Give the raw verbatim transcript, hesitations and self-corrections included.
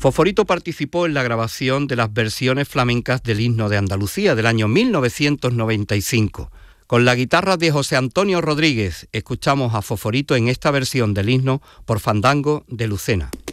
Foforito participó en la grabación de las versiones flamencas del himno de Andalucía del año mil novecientos noventa y cinco. Con la guitarra de José Antonio Rodríguez, escuchamos a Foforito en esta versión del himno por Fandango de Lucena.